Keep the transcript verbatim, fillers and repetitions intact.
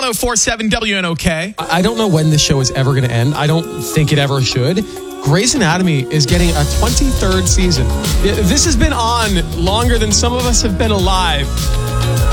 oh four seven W N O K. I don't know when this show is ever going to end. I don't think it ever should. Grey's Anatomy is getting a twenty-third season. This has been on longer than some of us have been alive.